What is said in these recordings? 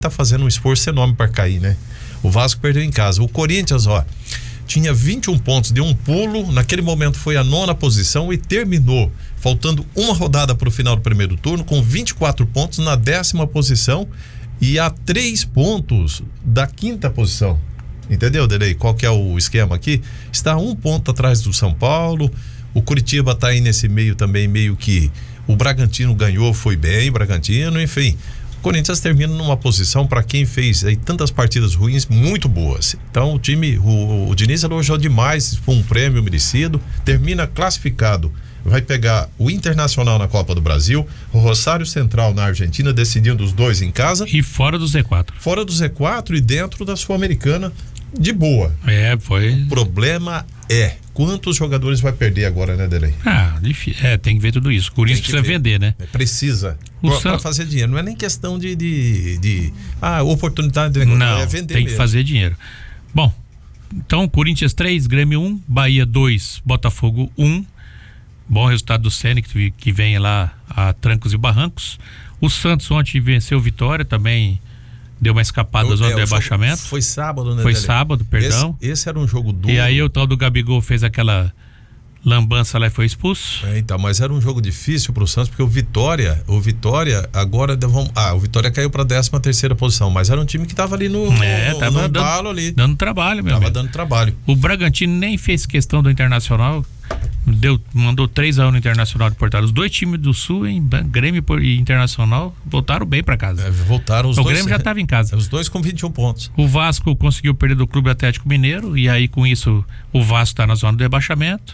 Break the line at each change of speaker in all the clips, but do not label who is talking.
tá fazendo um esforço enorme para cair, né? O Vasco perdeu em casa. O Corinthians, tinha 21 pontos de um pulo, naquele momento foi a 9ª posição e terminou, faltando uma rodada para o final do primeiro turno, com 24 pontos na 10ª posição e a 3 pontos da 5ª posição. Entendeu, Delei? Qual que é o esquema aqui? Está 1 ponto atrás do São Paulo, o Curitiba está aí nesse meio também, meio que o Bragantino ganhou, foi bem, Bragantino, enfim. O Corinthians termina numa posição, para quem fez aí tantas partidas ruins, muito boas. Então o time, o Diniz elogiou demais, foi um prêmio merecido, termina classificado. Vai pegar o Internacional na Copa do Brasil, o Rosário Central na Argentina, decidindo os dois em casa.
E fora do Z4.
Fora do Z4 e dentro da Sul-Americana, de boa.
Foi.
O problema é quantos jogadores vai perder agora, né, Delei?
Tem que ver tudo isso. O Corinthians precisa vender, né?
Precisa. Para fazer dinheiro. Não é nem questão de oportunidade de
negócio. Não,
é vender
tem
mesmo.
Que fazer dinheiro. Bom, então Corinthians 3, Grêmio 1, Bahia 2, Botafogo 1. Bom resultado do Ceni, que vem lá a trancos e barrancos. O Santos ontem venceu o Vitória, também deu uma escapada da zona do rebaixamento.
Foi sábado, né?
Foi sábado, perdão.
Esse era um jogo duro.
E aí o tal do Gabigol fez aquela lambança lá e foi expulso.
Então, mas era um jogo difícil pro Santos, porque o Vitória agora o Vitória caiu pra 13ª posição, mas era um time que tava ali no embalo ali.
Dando trabalho, meu amigo.
Tava dando trabalho.
O Bragantino nem fez questão do Internacional, mandou 3-1 no Internacional de Porto Alegre. Os dois times do Sul, Grêmio e Internacional, voltaram bem pra casa.
Voltaram os
dois.
O
Grêmio já estava em casa.
Os dois com 21 pontos.
O Vasco conseguiu perder do Clube Atlético Mineiro, e aí com isso o Vasco está na zona do rebaixamento.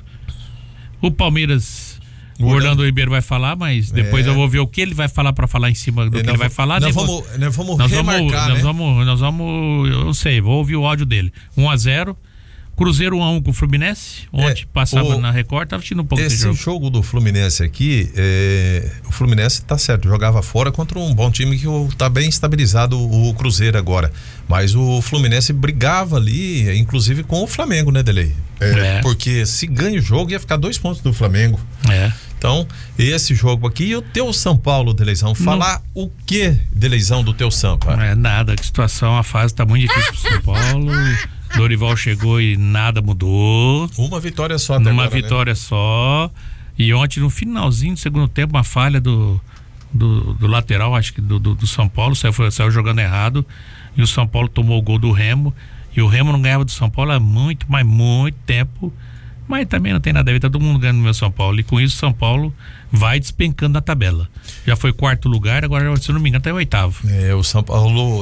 O Palmeiras, o Orlando Ribeiro vai falar, mas depois eu vou ver o que ele vai falar para falar em cima do que ele vai falar.
Nós vamos remarcar,
nós vamos, eu não sei, vou ouvir o áudio dele. 1-0. Cruzeiro 1-1 com o Fluminense. Ontem passava na Record, tava assistindo um pouco desse jogo.
Esse jogo do Fluminense aqui, o Fluminense tá certo, jogava fora contra um bom time que tá bem estabilizado, o Cruzeiro agora. Mas o Fluminense brigava ali, inclusive com o Flamengo, né, Delei? Porque se ganha o jogo, ia ficar 2 pontos do Flamengo. Então, esse jogo aqui, e o teu São Paulo, Deleizão, falar o que, Deleizão, do teu Sampa?
Não é nada, que situação, a fase tá muito difícil pro São Paulo. Dorival chegou e nada mudou.
Uma vitória só.
Uma vitória só. E ontem, no finalzinho do segundo tempo, uma falha do lateral, acho que do São Paulo, saiu jogando errado. E o São Paulo tomou o gol do Remo. E o Remo não ganhava do São Paulo há muito tempo. Mas também não tem nada a ver, tá todo mundo ganhando no meu São Paulo. E com isso, o São Paulo vai despencando na tabela. Já foi 4º lugar, agora, se não me engano, tá em 8º.
O São Paulo,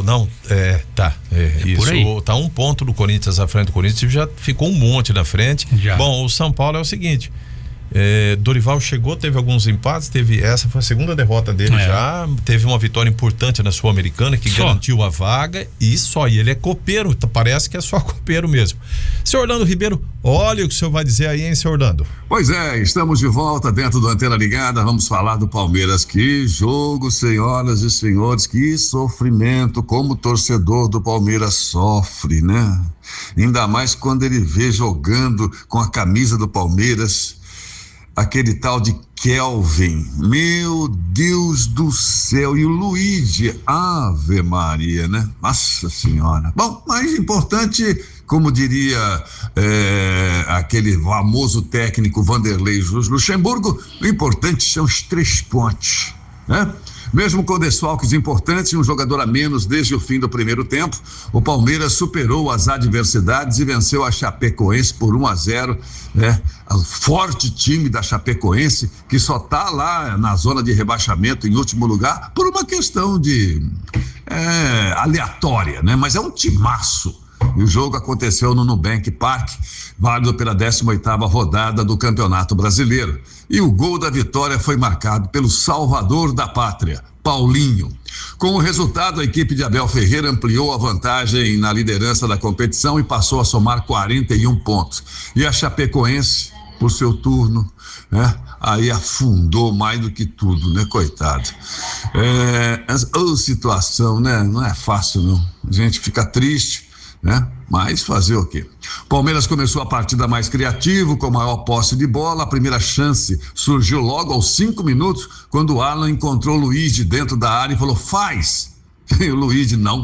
isso.
Por aí.
Tá 1 ponto do Corinthians à frente do Corinthians, já ficou um monte na frente.
Já.
Bom, o São Paulo é o seguinte, Dorival chegou, teve alguns empates, essa foi a 2ª derrota dele já, teve uma vitória importante na Sul-Americana que garantiu a vaga e ele é copeiro, parece que é só copeiro mesmo. Seu Orlando Ribeiro, olha o que o senhor vai dizer aí, hein, seu Orlando?
Pois é, estamos de volta dentro do Antena Ligada, vamos falar do Palmeiras. Que jogo, senhoras e senhores, que sofrimento, como o torcedor do Palmeiras sofre, né? Ainda mais quando ele vê jogando com a camisa do Palmeiras aquele tal de Kelvin, meu Deus do céu, e o Luigi, Ave Maria, né? Nossa Senhora. Bom, mais importante, como diria aquele famoso técnico Vanderlei Luxemburgo, o importante são os 3 pontos, né? Mesmo com desfalques importantes e um jogador a menos desde o fim do primeiro tempo, o Palmeiras superou as adversidades e venceu a Chapecoense por 1-0, né? O forte time da Chapecoense, que só tá lá na zona de rebaixamento em último lugar por uma questão de aleatória, né? Mas é um timaço. E o jogo aconteceu no Nubank Park, válido pela 18ª rodada do Campeonato Brasileiro. E o gol da vitória foi marcado pelo salvador da pátria, Paulinho. Com o resultado, a equipe de Abel Ferreira ampliou a vantagem na liderança da competição e passou a somar 41 pontos. E a Chapecoense, por seu turno, né, aí afundou mais do que tudo, né, coitado. Situação, né, não é fácil não, a gente fica triste, né? Mas fazer o quê? Palmeiras começou a partida mais criativo, com maior posse de bola. A primeira chance surgiu logo aos 5 minutos, quando o Alan encontrou o Luiz dentro da área e falou: faz! E o Luigi não